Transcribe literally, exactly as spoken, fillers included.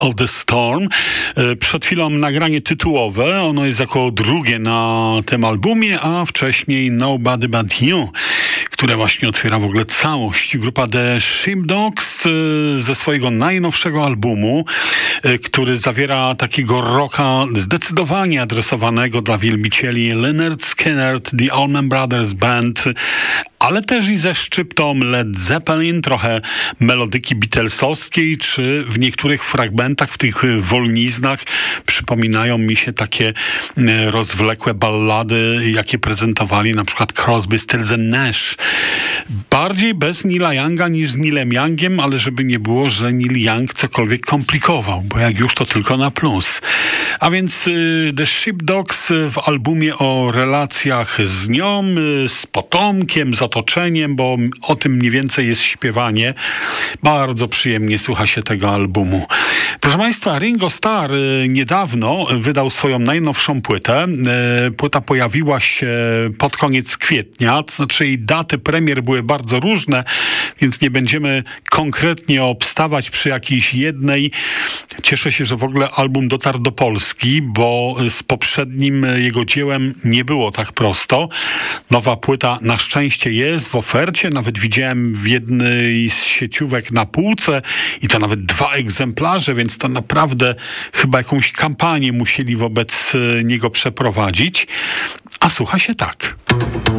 of the Storm. Przed chwilą nagranie tytułowe, ono jest jako drugie na tym albumie, a wcześniej Nobody But You, które właśnie otwiera w ogóle całość. Grupa The Sheepdogs ze swojego najnowszego albumu, który zawiera takiego rocka zdecydowanie adresowanego dla wielbicieli Lynyrd Skynyrd, The Allman Brothers Band, ale też i ze szczyptą Led Zeppelin, trochę melodyki beatlesowskiej, czy w niektórych fragmentach, w tych wolniznach przypominają mi się takie rozwlekłe ballady, jakie prezentowali na przykład Crosby, Stills and Nash. Bardziej bez Neila Younga niż z Neilem Youngiem, ale żeby nie było, że Neil Young cokolwiek komplikował, bo jak już to tylko na plus. A więc y, The Sheepdogs w albumie o relacjach z nią, y, z potomkiem, z otoczeniem, bo o tym mniej więcej jest śpiewanie. Bardzo przyjemnie słucha się tego albumu. Proszę Państwa, Ringo Starr y, niedawno wydał swoją najnowszą płytę. Y, płyta pojawiła się pod koniec kwietnia, to znaczy jej daty premier były bardzo różne, więc nie będziemy konkretnie obstawać przy jakiejś jednej. Cieszę się, że w ogóle album dotarł do Polski, bo z poprzednim jego dziełem nie było tak prosto. Nowa płyta na szczęście jest w ofercie, nawet widziałem w jednej z sieciówek na półce i to nawet dwa egzemplarze, więc to naprawdę chyba jakąś kampanię musieli wobec niego przeprowadzić. A słucha się tak.